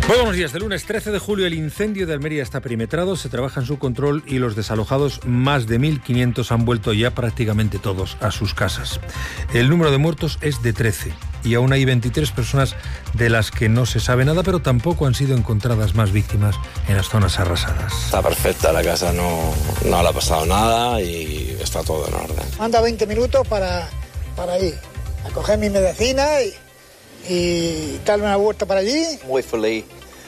Muy buenos días. De lunes 13 de julio el incendio de Almería está perimetrado, se trabaja en su control y los desalojados, más de 1.500, han vuelto ya prácticamente todos a sus casas. El número de muertos es de 13 y aún hay 23 personas de las que no se sabe nada, pero tampoco han sido encontradas más víctimas en las zonas arrasadas. Está perfecta la casa, no le ha pasado nada y está todo en orden. Anda 20 minutos para ir a coger mi medicina y darme una vuelta para allí. Muy feliz.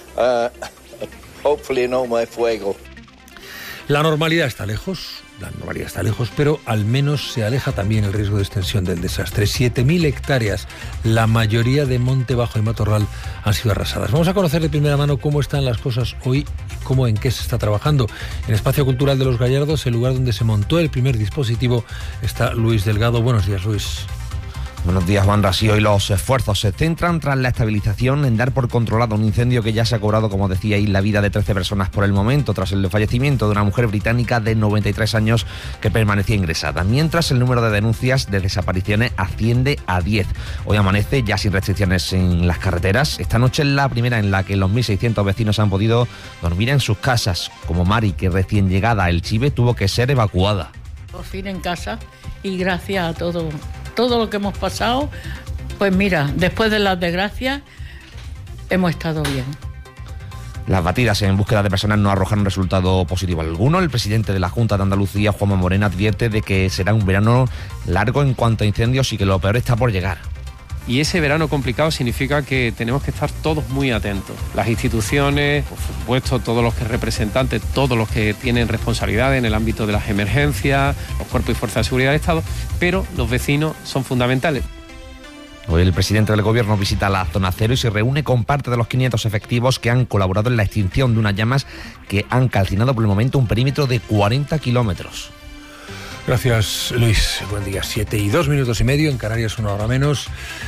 Hopefully no más fuego. La normalidad está lejos, pero al menos se aleja también el riesgo de extensión del desastre. 7.000 hectáreas, la mayoría de monte bajo y matorral, han sido arrasadas. Vamos a conocer de primera mano cómo están las cosas hoy y en qué se está trabajando. En Espacio Cultural de Los Gallardos, el lugar donde se montó el primer dispositivo, está Luis Delgado. Buenos días, Luis. Buenos días, Juan Rasío. Y los esfuerzos se centran tras la estabilización en dar por controlado un incendio que ya se ha cobrado, como decíais, la vida de 13 personas por el momento, tras el fallecimiento de una mujer británica de 93 años que permanecía ingresada. Mientras el número de denuncias de desapariciones asciende a 10. Hoy amanece ya sin restricciones en las carreteras. Esta noche es la primera en la que los 1.600 vecinos han podido dormir en sus casas, como Mari, que recién llegada a El Chive tuvo que ser evacuada. Por fin en casa y gracias a todo lo que hemos pasado, pues mira, después de las desgracias hemos estado bien. Las batidas en búsqueda de personas no arrojan resultado positivo alguno. El presidente de la Junta de Andalucía, Juanma Moreno, advierte de que será un verano largo en cuanto a incendios y que lo peor está por llegar. Y ese verano complicado significa que tenemos que estar todos muy atentos. Las instituciones, por supuesto, todos los que representantes, todos los que tienen responsabilidad en el ámbito de las emergencias, los cuerpos y fuerzas de seguridad del Estado, pero los vecinos son fundamentales. Hoy el presidente del Gobierno visita la zona cero y se reúne con parte de los 500 efectivos que han colaborado en la extinción de unas llamas que han calcinado por el momento un perímetro de 40 kilómetros. Gracias, Luis. Buen día. 7:02 en Canarias, 1 hora menos.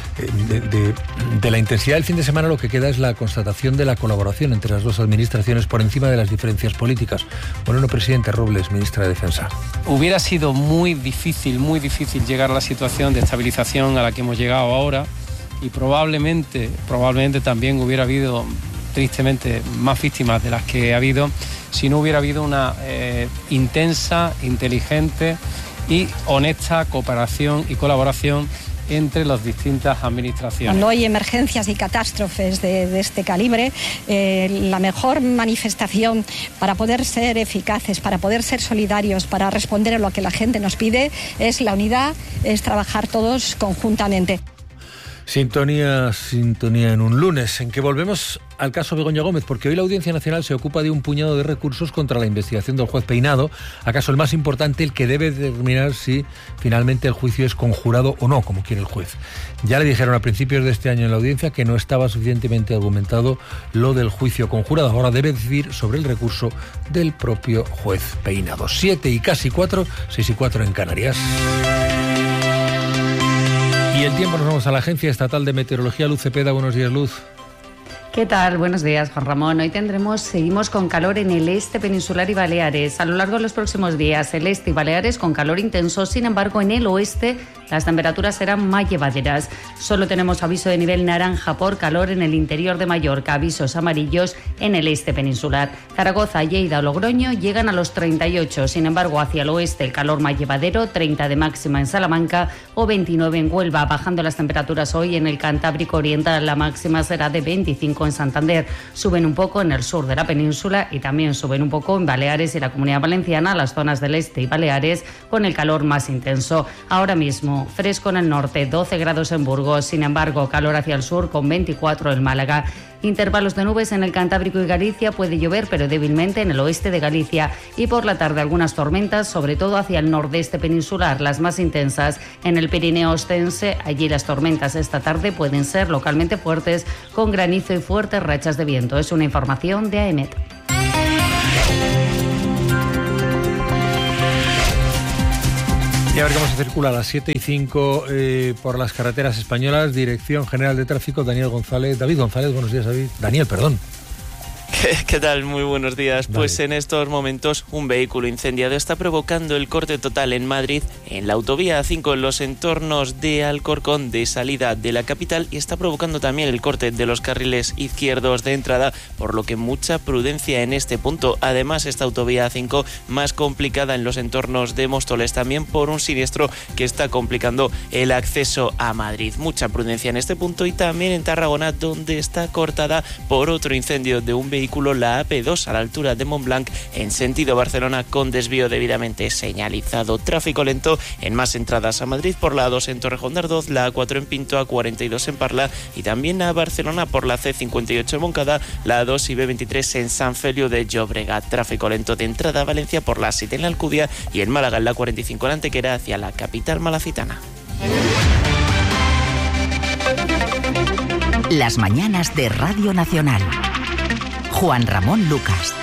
De la intensidad del fin de semana, lo que queda es la constatación de la colaboración entre las dos administraciones por encima de las diferencias políticas. Bueno, presidente Robles, ministra de Defensa. Hubiera sido muy difícil llegar a la situación de estabilización a la que hemos llegado ahora y probablemente también hubiera habido, tristemente, más víctimas de las que ha habido si no hubiera habido una intensa, inteligente y honesta cooperación y colaboración entre las distintas administraciones. Cuando hay emergencias y catástrofes de este calibre, la mejor manifestación para poder ser eficaces, para poder ser solidarios, para responder a lo que la gente nos pide, es la unidad, es trabajar todos conjuntamente. Sintonía en un lunes, en que volvemos al caso Begoña Gómez, porque hoy la Audiencia Nacional se ocupa de un puñado de recursos contra la investigación del juez Peinado, acaso el más importante, el que debe determinar si finalmente el juicio es conjurado o no, como quiere el juez. Ya le dijeron a principios de este año en la audiencia que no estaba suficientemente argumentado lo del juicio conjurado. Ahora debe decidir sobre el recurso del propio juez Peinado. 7:04, 6:04 en Canarias. Y el tiempo, nos vamos a la Agencia Estatal de Meteorología. Luz Cepeda, buenos días, Luz. ¿Qué tal? Buenos días, Juan Ramón. Hoy seguimos con calor en el este peninsular y Baleares. A lo largo de los próximos días, el este y Baleares con calor intenso. Sin embargo, en el oeste las temperaturas serán más llevaderas. Solo tenemos aviso de nivel naranja por calor en el interior de Mallorca, avisos amarillos en el este peninsular. Zaragoza, Lleida o Logroño llegan a los 38. Sin embargo, hacia el oeste el calor más llevadero, 30 de máxima en Salamanca o 29 en Huelva. Bajando las temperaturas hoy en el Cantábrico Oriental, la máxima será de 25 en Santander. Suben un poco en el sur de la península y también suben un poco en Baleares y la Comunidad Valenciana, las zonas del este y Baleares con el calor más intenso. Ahora mismo fresco en el norte, 12 grados en Burgos, sin embargo calor hacia el sur con 24 en Málaga. Intervalos de nubes en el Cantábrico y Galicia, puede llover pero débilmente en el oeste de Galicia y por la tarde algunas tormentas, sobre todo hacia el nordeste peninsular, las más intensas en el Pirineo ostense. Allí las tormentas esta tarde pueden ser localmente fuertes con granizo y fuertes rachas de viento. Es una información de AEMET. Y a ver cómo se circula a las 7:05 por las carreteras españolas. Dirección General de Tráfico, David González, buenos días, David. Daniel, perdón. ¿Qué tal? Muy buenos días. Pues en estos momentos un vehículo incendiado está provocando el corte total en Madrid, en la autovía A5 en los entornos de Alcorcón de salida de la capital, y está provocando también el corte de los carriles izquierdos de entrada, por lo que mucha prudencia en este punto. Además, esta autovía A5 más complicada en los entornos de Móstoles, también por un siniestro que está complicando el acceso a Madrid. Mucha prudencia en este punto, y también en Tarragona, donde está cortada por otro incendio de un vehículo la AP2 a la altura de Montblanc en sentido Barcelona, con desvío debidamente señalizado. Tráfico lento en más entradas a Madrid por la A2 en Torrejón de Ardoz, la A4 en Pinto, A42 en Parla y también a Barcelona por la C58 en Moncada, la A2 y B23 en San Feliu de Llobregat. Tráfico lento de entrada a Valencia por la A7 en la Alcudia y en Málaga en la 45 en Antequera hacia la capital malacitana. Las mañanas de Radio Nacional. Juan Ramón Lucas.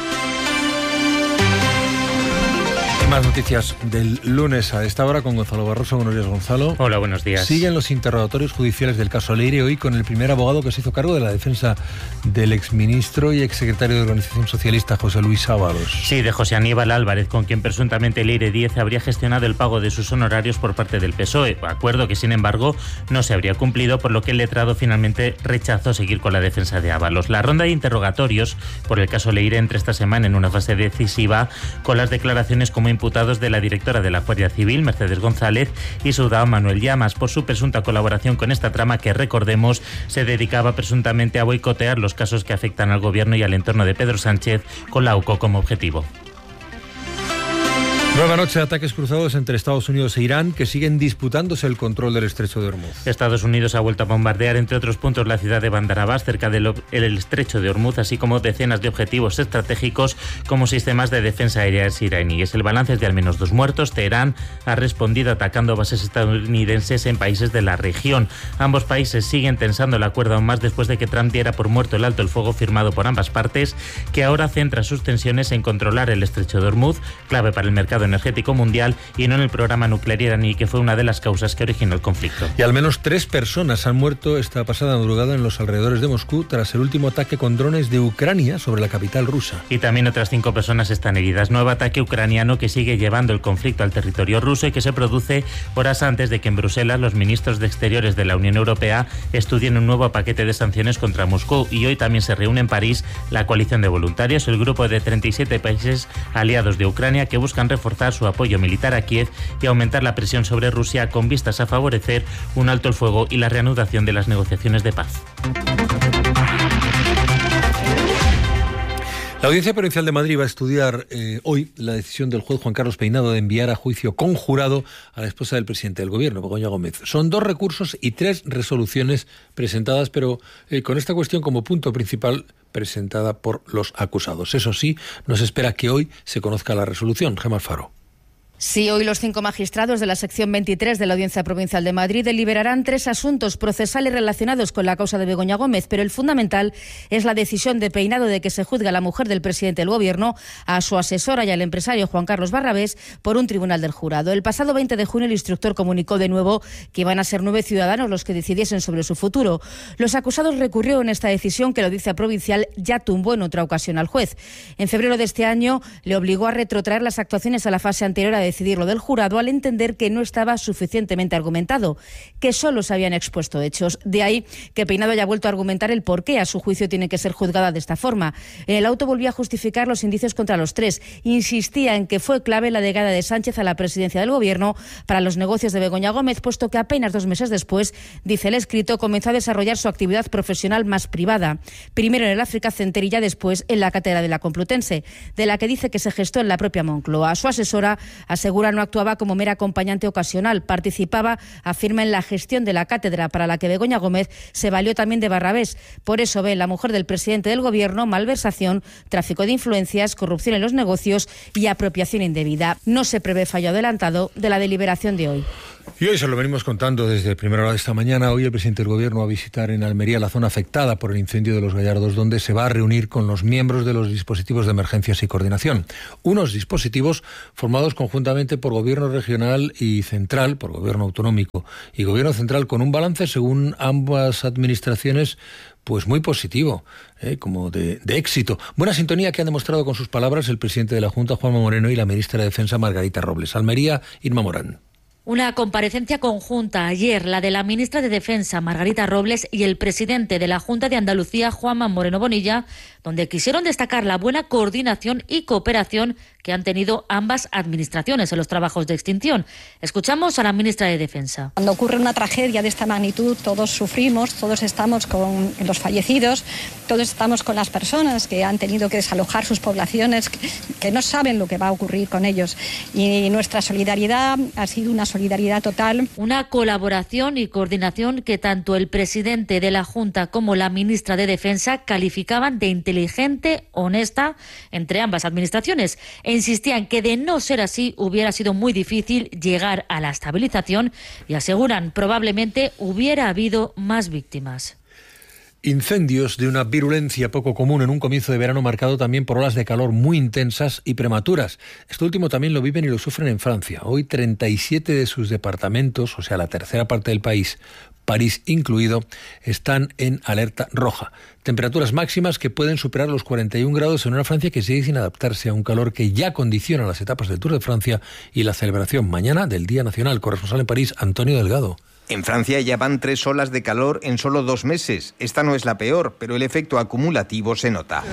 Más noticias del lunes a esta hora con Gonzalo Barroso. Buenos días, Gonzalo. Hola, buenos días. Siguen los interrogatorios judiciales del caso Leire, hoy con el primer abogado que se hizo cargo de la defensa del exministro y exsecretario de Organización Socialista, José Luis Ábalos. Sí, de José Aníbal Álvarez, con quien presuntamente Leire Díez habría gestionado el pago de sus honorarios por parte del PSOE, acuerdo que, sin embargo, no se habría cumplido, por lo que el letrado finalmente rechazó seguir con la defensa de Ábalos. La ronda de interrogatorios por el caso Leire entra esta semana en una fase decisiva, con las declaraciones como imputados de la directora de la Guardia Civil, Mercedes González, y su dao Manuel Llamas, por su presunta colaboración con esta trama que, recordemos, se dedicaba presuntamente a boicotear los casos que afectan al gobierno y al entorno de Pedro Sánchez, con la UCO como objetivo. Nueva noche de ataques cruzados entre Estados Unidos e Irán, que siguen disputándose el control del estrecho de Hormuz. Estados Unidos ha vuelto a bombardear, entre otros puntos, la ciudad de Bandar Abbas, cerca del estrecho de Hormuz, así como decenas de objetivos estratégicos como sistemas de defensa aérea iraníes. El balance es de al menos 2 muertos. Teherán ha respondido atacando bases estadounidenses en países de la región. Ambos países siguen tensando la cuerda aún más después de que Trump diera por muerto el alto el fuego firmado por ambas partes, que ahora centra sus tensiones en controlar el estrecho de Hormuz, clave para el mercado energético mundial, y no en el programa nuclear iraní, que fue una de las causas que originó el conflicto. Y al menos 3 personas han muerto esta pasada madrugada en los alrededores de Moscú tras el último ataque con drones de Ucrania sobre la capital rusa. Y también otras 5 personas están heridas. Nuevo ataque ucraniano que sigue llevando el conflicto al territorio ruso y que se produce horas antes de que en Bruselas los ministros de Exteriores de la Unión Europea estudien un nuevo paquete de sanciones contra Moscú. Y hoy también se reúne en París la coalición de voluntarios, el grupo de 37 países aliados de Ucrania, que buscan reforzar su apoyo militar a Kiev y aumentar la presión sobre Rusia, con vistas a favorecer un alto el fuego y la reanudación de las negociaciones de paz. La Audiencia Provincial de Madrid va a estudiar hoy la decisión del juez Juan Carlos Peinado de enviar a juicio conjurado a la esposa del presidente del Gobierno, Begoña Gómez. Son 2 recursos y 3 resoluciones presentadas, pero con esta cuestión como punto principal presentada por los acusados. Eso sí, nos espera que hoy se conozca la resolución. Gemma Alfaro. Sí, hoy los 5 magistrados de la sección 23 de la Audiencia Provincial de Madrid deliberarán 3 asuntos procesales relacionados con la causa de Begoña Gómez, pero el fundamental es la decisión de Peinado de que se juzgue a la mujer del presidente del Gobierno, a su asesora y al empresario Juan Carlos Barrabés por un tribunal del jurado. El pasado 20 de junio el instructor comunicó de nuevo que iban a ser 9 ciudadanos los que decidiesen sobre su futuro. Los acusados recurrieron esta decisión que la Audiencia Provincial ya tumbó en otra ocasión al juez. En febrero de este año le obligó a retrotraer las actuaciones a la fase anterior a decidir lo del jurado, al entender que no estaba suficientemente argumentado, que solo se habían expuesto hechos. De ahí que Peinado haya vuelto a argumentar el por qué a su juicio tiene que ser juzgada de esta forma. En el auto volvía a justificar los indicios contra los 3. Insistía en que fue clave la llegada de Sánchez a la presidencia del Gobierno para los negocios de Begoña Gómez, puesto que apenas 2 meses después, dice el escrito, comenzó a desarrollar su actividad profesional más privada. Primero en el Africa Center y ya después en la Cátedra de la Complutense, de la que dice que se gestó en la propia Moncloa. Su asesora asegura no actuaba como mera acompañante ocasional, participaba, afirma, en la gestión de la cátedra, para la que Begoña Gómez se valió también de Barrabés. Por eso ve en la mujer del presidente del Gobierno malversación, tráfico de influencias, corrupción en los negocios y apropiación indebida. No se prevé fallo adelantado de la deliberación de hoy. Y hoy se lo venimos contando desde primera hora de esta mañana. Hoy el presidente del Gobierno va a visitar en Almería la zona afectada por el incendio de Los Gallardos, donde se va a reunir con los miembros de los dispositivos de emergencias y coordinación. Unos dispositivos formados conjuntamente conjuntamente por gobierno regional y central, por gobierno autonómico y gobierno central, con un balance según ambas administraciones pues muy positivo, como de éxito. Buena sintonía que han demostrado con sus palabras el presidente de la Junta, Juanma Moreno, y la ministra de Defensa, Margarita Robles. Almería, Irma Morán. Una comparecencia conjunta ayer, la de la ministra de Defensa, Margarita Robles, y el presidente de la Junta de Andalucía, Juanma Moreno Bonilla, donde quisieron destacar la buena coordinación y cooperación que han tenido ambas administraciones en los trabajos de extinción. Escuchamos a la ministra de Defensa. Cuando ocurre una tragedia de esta magnitud, todos sufrimos, todos estamos con los fallecidos, todos estamos con las personas que han tenido que desalojar sus poblaciones, que no saben lo que va a ocurrir con ellos. Y nuestra solidaridad ha sido una solidaridad total. Una colaboración y coordinación que tanto el presidente de la Junta como la ministra de Defensa calificaban de inteligente, honesta, entre ambas administraciones, e insistían que de no ser así hubiera sido muy difícil llegar a la estabilización y aseguran probablemente hubiera habido más víctimas. Incendios de una virulencia poco común en un comienzo de verano marcado también por olas de calor muy intensas y prematuras. Esto último también lo viven y lo sufren en Francia. Hoy 37 de sus departamentos, o sea, la tercera parte del país, París incluido, están en alerta roja. Temperaturas máximas que pueden superar los 41 grados en una Francia que sigue sin adaptarse a un calor que ya condiciona las etapas del Tour de Francia y la celebración mañana del Día Nacional. Corresponsal en París, Antonio Delgado. En Francia ya van 3 olas de calor en solo 2 meses. Esta no es la peor, pero el efecto acumulativo se nota.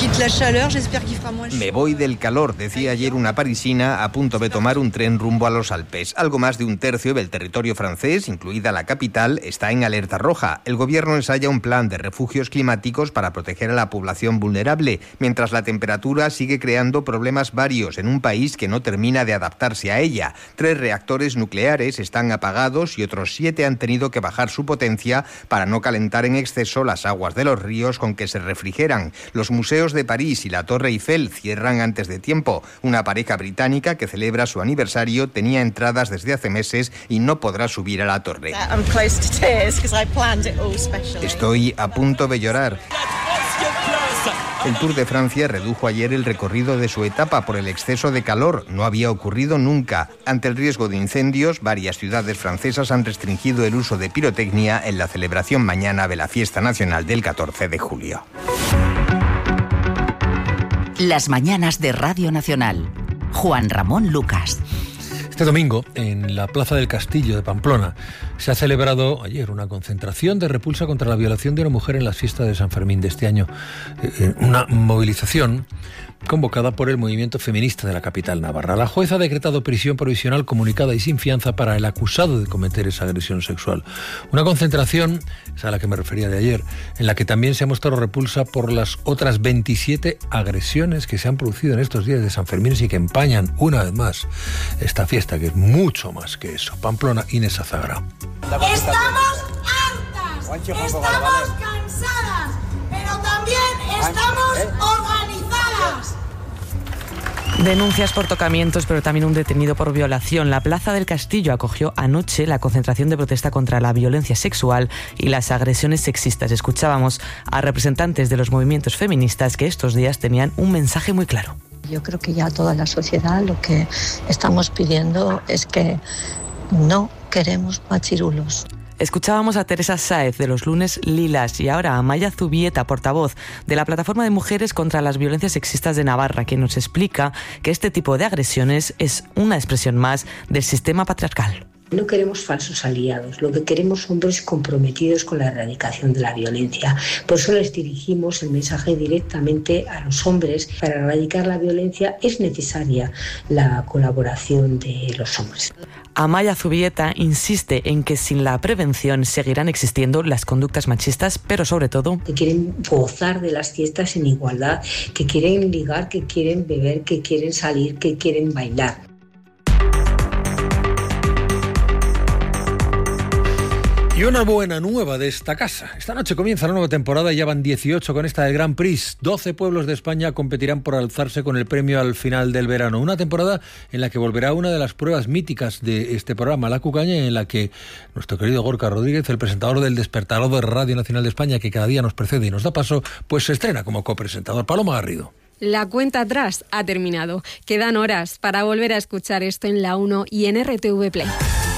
Me voy del calor, decía ayer una parisina a punto de tomar un tren rumbo a los Alpes. Algo más de un tercio del territorio francés, incluida la capital, está en alerta roja. El gobierno ensaya un plan de refugios climáticos para proteger a la población vulnerable, mientras la temperatura sigue creando problemas varios en un país que no termina de adaptarse a ella. 3 reactores nucleares están apagados y otros 7 han tenido que bajar su potencia para no calentar en exceso las aguas de los ríos con que se refrigeran. Los museos de París y la Torre Eiffel cierran antes de tiempo. Una pareja británica que celebra su aniversario tenía entradas desde hace meses y no podrá subir a la torre. Estoy a punto de llorar. El Tour de Francia redujo ayer el recorrido de su etapa por el exceso de calor. No había ocurrido nunca. Ante el riesgo de incendios, varias ciudades francesas han restringido el uso de pirotecnia en la celebración mañana de la fiesta nacional del 14 de julio. Las mañanas de Radio Nacional. Juan Ramón Lucas. Este domingo, en la Plaza del Castillo de Pamplona, se ha celebrado ayer una concentración de repulsa contra la violación de una mujer en las fiestas de San Fermín de este año. Una movilización convocada por el movimiento feminista de la capital navarra. La jueza ha decretado prisión provisional comunicada y sin fianza para el acusado de cometer esa agresión sexual. Una concentración, esa a la que me refería de ayer, en la que también se ha mostrado repulsa por las otras 27 agresiones que se han producido en estos días de San Fermín y que empañan una vez más esta fiesta, que es mucho más que eso. Pamplona, Inés Azagra. Estamos hartas, estamos cansadas, pero también estamos organizadas. Denuncias por tocamientos, pero también un detenido por violación. La Plaza del Castillo acogió anoche la concentración de protesta contra la violencia sexual y las agresiones sexistas. Escuchábamos a representantes de los movimientos feministas que estos días tenían un mensaje muy claro. Yo creo que ya toda la sociedad lo que estamos pidiendo es que no queremos machirulos. Escuchábamos a Teresa Sáez de los Lunes Lilas y ahora a Maya Zubieta, portavoz de la Plataforma de Mujeres contra las Violencias Sexistas de Navarra, quien nos explica que este tipo de agresiones es una expresión más del sistema patriarcal. No queremos falsos aliados, lo que queremos son hombres comprometidos con la erradicación de la violencia. Por eso les dirigimos el mensaje directamente a los hombres. Para erradicar la violencia es necesaria la colaboración de los hombres. Amaya Zubieta insiste en que sin la prevención seguirán existiendo las conductas machistas, pero sobre todo que quieren gozar de las fiestas en igualdad, que quieren ligar, que quieren beber, que quieren salir, que quieren bailar. Y una buena nueva de esta casa. Esta noche comienza la nueva temporada y ya van 18 con esta del Grand Prix. 12 pueblos de España competirán por alzarse con el premio al final del verano. Una temporada en la que volverá una de las pruebas míticas de este programa, la cucaña, en la que nuestro querido Gorka Rodríguez, el presentador del Despertador de Radio Nacional de España, que cada día nos precede y nos da paso, pues se estrena como copresentador. Paloma Garrido. La cuenta atrás ha terminado. Quedan horas para volver a escuchar esto en La 1 y en RTV Play.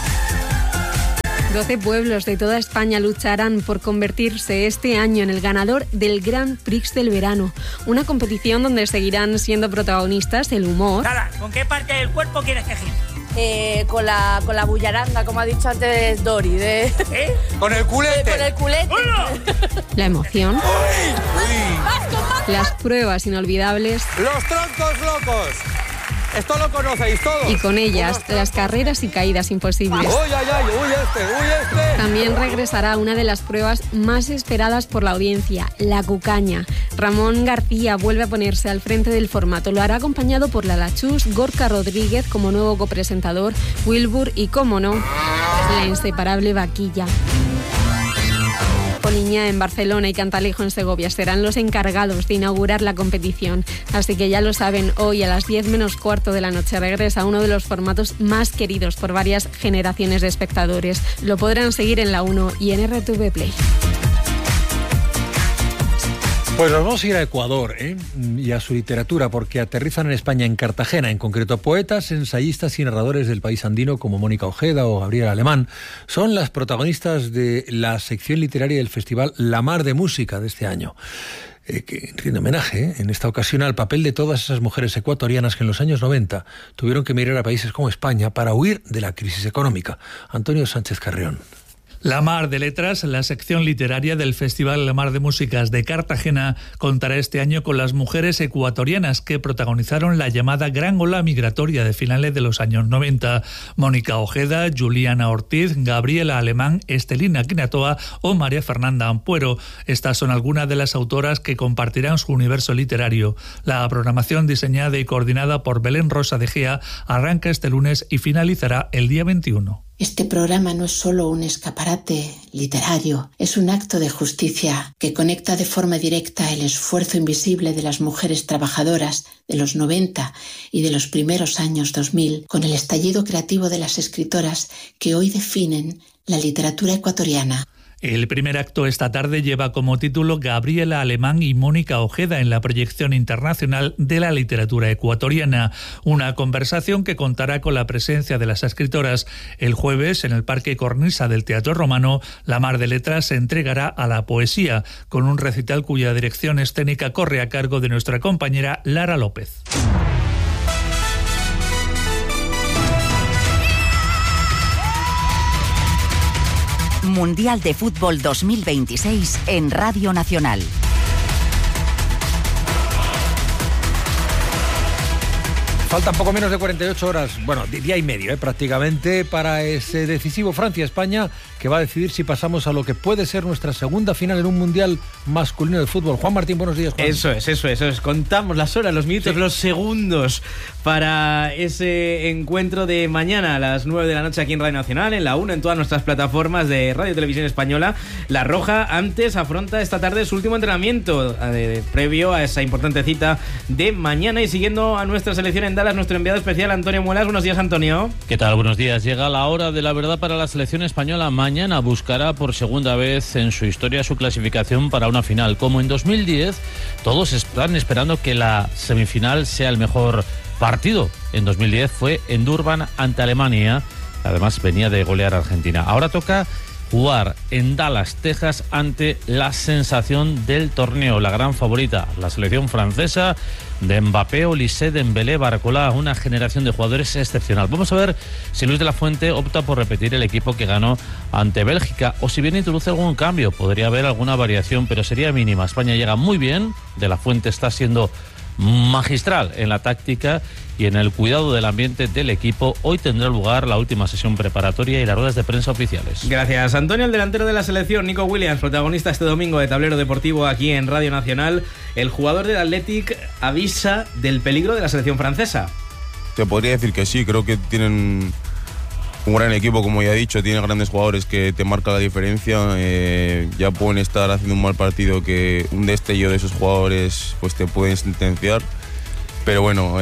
12 pueblos de toda España lucharán por convertirse este año en el ganador del Grand Prix del verano. Una competición donde seguirán siendo protagonistas el humor. Nada, ¿con qué parte del cuerpo quieres elegir? Con la bullaranga, como ha dicho antes Dori. ¿Con el culete? Con el culete. La emoción. Las pruebas inolvidables. Los troncos locos. Esto lo conocéis todos. Y con ellas, las carreras y caídas imposibles. ¡Uy, ay, ay! ¡Uy, este! También regresará una de las pruebas más esperadas por la audiencia, la cucaña. Ramón García vuelve a ponerse al frente del formato. Lo hará acompañado por Lala Chus, Gorka Rodríguez como nuevo copresentador, Wilbur y, cómo no, la inseparable Vaquilla. Poliña en Barcelona y Cantalejo en Segovia serán los encargados de inaugurar la competición. Así que ya lo saben, hoy a las 10 menos cuarto de la noche regresa uno de los formatos más queridos por varias generaciones de espectadores. Lo podrán seguir en La 1 y en RTV Play. Pues nos vamos a ir a Ecuador y a su literatura, porque aterrizan en España, en Cartagena, en concreto poetas, ensayistas y narradores del país andino como Mónica Ojeda o Gabriel Alemán. Son las protagonistas de la sección literaria del Festival La Mar de Música de este año, que rinde homenaje en esta ocasión al papel de todas esas mujeres ecuatorianas que en los años 90 tuvieron que emigrar a países como España para huir de la crisis económica. Antonio Sánchez Carrión. La Mar de Letras, la sección literaria del Festival La Mar de Músicas de Cartagena, contará este año con las mujeres ecuatorianas que protagonizaron la llamada gran ola migratoria de finales de los años 90. Mónica Ojeda, Juliana Ortiz, Gabriela Alemán, Estelina Quinatoa o María Fernanda Ampuero. Estas son algunas de las autoras que compartirán su universo literario. La programación, diseñada y coordinada por Belén Rosa de Gea, arranca este lunes y finalizará el día 21. Este programa no es solo un escaparate literario, es un acto de justicia que conecta de forma directa el esfuerzo invisible de las mujeres trabajadoras de los 90 y de los primeros años 2000 con el estallido creativo de las escritoras que hoy definen la literatura ecuatoriana. El primer acto esta tarde lleva como título Gabriela Alemán y Mónica Ojeda en la proyección internacional de la literatura ecuatoriana. Una conversación que contará con la presencia de las escritoras. El jueves, en el Parque Cornisa del Teatro Romano, La Mar de Letras se entregará a la poesía, con un recital cuya dirección escénica corre a cargo de nuestra compañera Lara López. Mundial de Fútbol 2026 en Radio Nacional. Faltan poco menos de 48 horas, bueno, día y medio prácticamente, para ese decisivo Francia-España, que va a decidir si pasamos a lo que puede ser nuestra segunda final en un Mundial masculino de fútbol. Juan Martín, buenos días, Juan. Eso es. Contamos las horas, los minutos, los segundos para ese encuentro de mañana a las 9 de la noche aquí en Radio Nacional, en La 1, en todas nuestras plataformas de Radio y Televisión Española. La Roja antes afronta esta tarde su último entrenamiento previo a esa importante cita de mañana, y siguiendo a nuestra selección en Dallas, nuestro enviado especial Antonio Muelas. Buenos días, Antonio. ¿Qué tal? Buenos días. Llega la hora de la verdad para la selección española. Mañana buscará por segunda vez en su historia su clasificación para una final. Como en 2010, todos están esperando que la semifinal sea el mejor partido. En 2010 fue en Durban ante Alemania. Además venía de golear a Argentina. Ahora toca jugar en Dallas, Texas, ante la sensación del torneo, la gran favorita, la selección francesa de Mbappé, Olise, Dembélé, Barcola, una generación de jugadores excepcional. Vamos a ver si Luis de la Fuente opta por repetir el equipo que ganó ante Bélgica, o si bien introduce algún cambio. Podría haber alguna variación, pero sería mínima. España llega muy bien, de la Fuente está siendo magistral en la táctica y en el cuidado del ambiente del equipo. Hoy tendrá lugar la última sesión preparatoria y las ruedas de prensa oficiales. Gracias, Antonio. El delantero de la selección, Nico Williams, protagonista este domingo de Tablero Deportivo aquí en Radio Nacional. El jugador del Athletic avisa del peligro de la selección francesa. Te podría decir que sí, creo que tienen un gran equipo, como ya he dicho, tiene grandes jugadores que te marcan la diferencia. Ya pueden estar haciendo un mal partido que un destello de esos jugadores pues te pueden sentenciar. Pero bueno,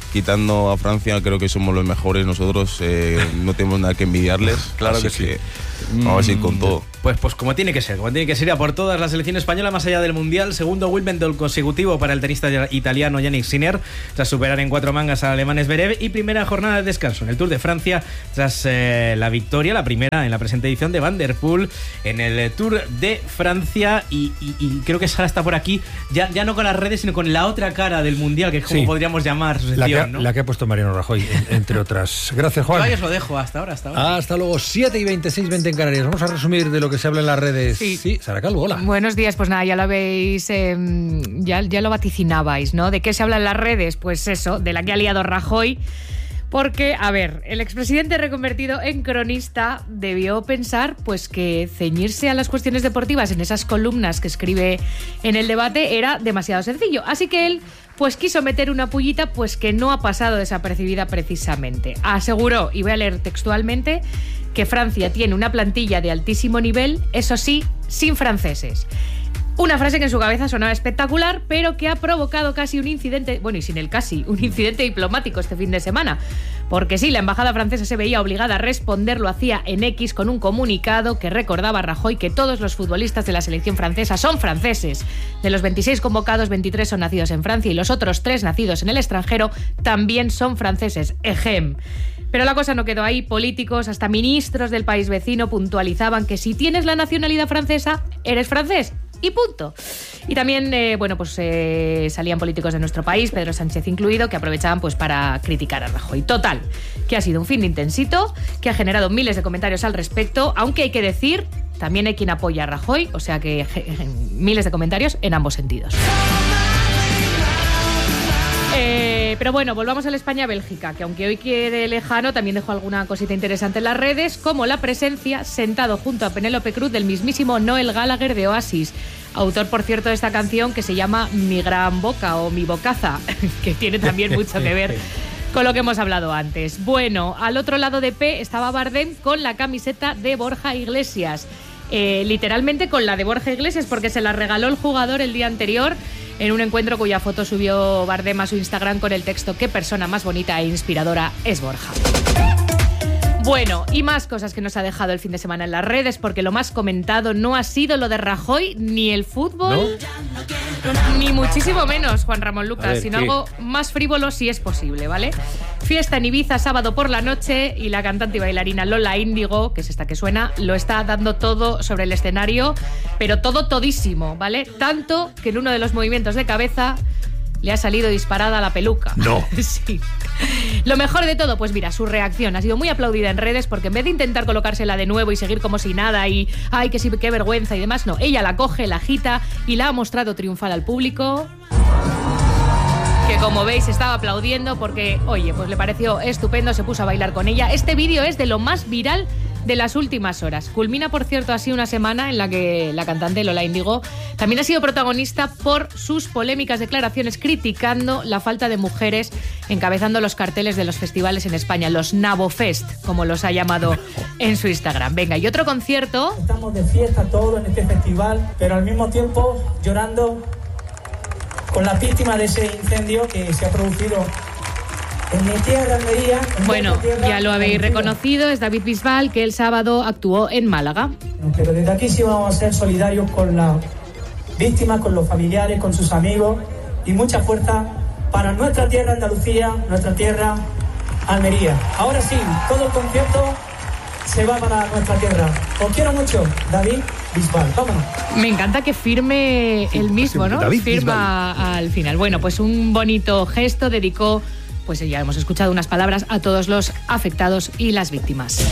quitando a Francia, creo que somos los mejores nosotros, no tenemos nada que envidiarles. Claro así que sí. Vamos a ir con todo. Pues como tiene que ser, ir a por todas. La selección española más allá del Mundial, segundo Wimbledon consecutivo para el tenista italiano Yannick Sinner, tras superar en 4 mangas al alemán Zverev, y primera jornada de descanso en el Tour de Francia, tras la victoria, la primera en la presente edición de Van der Poel en el Tour de Francia. Y creo que Sara está por aquí, ya no con las redes, sino con la otra cara del Mundial, que es como podríamos llamar su sección, la que ha puesto Mariano Rajoy, entre otras. Gracias, Juan. Yo ahí os lo dejo, hasta ahora. Hasta luego, 7:26, 20 en Canarias. Vamos a resumir de lo que se habla en las redes. Sí, Sara Calvo, hola. Buenos días, pues nada, ya lo habéis, ya lo vaticinabais, ¿no? ¿De qué se habla en las redes? Pues eso, de la que ha liado Rajoy. Porque, a ver, el expresidente reconvertido en cronista debió pensar pues que ceñirse a las cuestiones deportivas en esas columnas que escribe en El Debate era demasiado sencillo. Así que él pues quiso meter una pullita pues que no ha pasado desapercibida precisamente. Aseguró, y voy a leer textualmente, que Francia tiene una plantilla de altísimo nivel, eso sí, sin franceses. Una frase que en su cabeza sonaba espectacular, pero que ha provocado casi un incidente, bueno, y sin el casi, un incidente diplomático este fin de semana. Porque sí, la embajada francesa se veía obligada a responder, lo hacía en X con un comunicado que recordaba a Rajoy que todos los futbolistas de la selección francesa son franceses. De los 26 convocados, 23 son nacidos en Francia y los otros 3 nacidos en el extranjero también son franceses. Ejem. Pero la cosa no quedó ahí. Políticos, hasta ministros del país vecino, puntualizaban que si tienes la nacionalidad francesa, eres francés. Y punto. Y también, salían políticos de nuestro país, Pedro Sánchez incluido, que aprovechaban pues para criticar a Rajoy. Total, que ha sido un fin de intensito, que ha generado miles de comentarios al respecto, aunque hay que decir, también hay quien apoya a Rajoy, o sea que miles de comentarios en ambos sentidos. Pero bueno, volvamos a la España-Bélgica, que aunque hoy quede lejano, también dejó alguna cosita interesante en las redes, como la presencia, sentado junto a Penélope Cruz, del mismísimo Noel Gallagher de Oasis, autor, por cierto, de esta canción que se llama Mi Gran Boca o Mi Bocaza, que tiene también mucho que ver con lo que hemos hablado antes. Bueno, al otro lado de P estaba Bardem con la camiseta de Borja Iglesias, literalmente con la de Borja Iglesias, porque se la regaló el jugador el día anterior, en un encuentro cuya foto subió Bardem a su Instagram con el texto "Qué persona más bonita e inspiradora es Borja". Bueno, y más cosas que nos ha dejado el fin de semana en las redes, porque lo más comentado no ha sido lo de Rajoy, ni el fútbol, ni muchísimo menos, Juan Ramón Lucas, sino algo más frívolo si es posible, ¿vale? Fiesta en Ibiza sábado por la noche y la cantante y bailarina Lola Índigo, que es esta que suena, lo está dando todo sobre el escenario, pero todísimo, ¿vale? Tanto que en uno de los movimientos de cabeza le ha salido disparada la peluca. No. Sí. Lo mejor de todo, pues mira, su reacción ha sido muy aplaudida en redes, porque en vez de intentar colocársela de nuevo y seguir como si nada y ay, que sí, qué vergüenza y demás, no, ella la coge, la agita y la ha mostrado triunfal al público, que como veis estaba aplaudiendo porque, oye, pues le pareció estupendo, se puso a bailar con ella. Este vídeo es de lo más viral de las últimas horas. Culmina, por cierto, así una semana en la que la cantante Lola Índigo también ha sido protagonista por sus polémicas declaraciones criticando la falta de mujeres encabezando los carteles de los festivales en España, los Nabofest, como los ha llamado en su Instagram. Venga, y otro concierto. Estamos de fiesta todos en este festival, pero al mismo tiempo llorando con las víctimas de ese incendio que se ha producido en mi tierra, Almería. Bueno, ya lo habéis reconocido, es David Bisbal, que el sábado actuó en Málaga. Pero desde aquí sí vamos a ser solidarios con las víctimas, con los familiares, con sus amigos, y mucha fuerza para nuestra tierra Andalucía, nuestra tierra Almería. Ahora sí, todo el concierto se va para nuestra tierra. Os quiero mucho, David Bisbal. Vámonos. Me encanta que firme él mismo, ¿no? David Firma Bisbal. al final. Bueno, pues un bonito gesto, dedicó, pues ya hemos escuchado unas palabras a todos los afectados y las víctimas.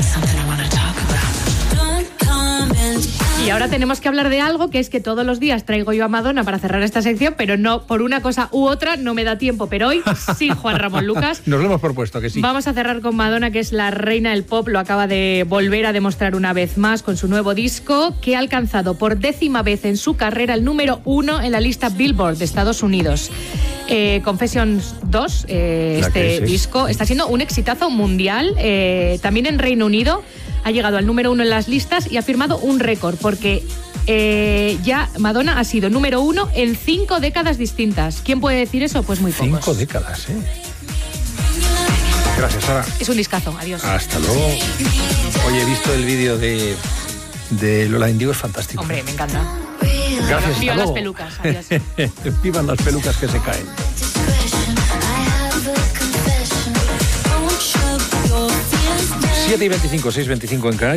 Y ahora tenemos que hablar de algo, que es que todos los días traigo yo a Madonna para cerrar esta sección, pero no, por una cosa u otra no me da tiempo. Pero hoy sí, Juan Ramón Lucas. Nos lo hemos propuesto, que sí. Vamos a cerrar con Madonna, que es la reina del pop. Lo acaba de volver a demostrar una vez más con su nuevo disco, que ha alcanzado por 10ª vez en su carrera el número 1 en la lista Billboard de Estados Unidos. Confessions 2, este disco, está siendo un exitazo mundial. También en Reino Unido ha llegado al número 1 en las listas y ha firmado un récord, porque ya Madonna ha sido número 1 en 5 décadas distintas. ¿Quién puede decir eso? Pues muy pocos. 5 décadas, ¿eh? Gracias, Sara. Es un discazo. Adiós. Hasta luego. Oye, he visto el vídeo de Lola Indigo, es fantástico. Hombre, me encanta. Gracias. Viva las pelucas. Adiós. Vivan las pelucas que se caen. 7:25, 6:25 en Canarias.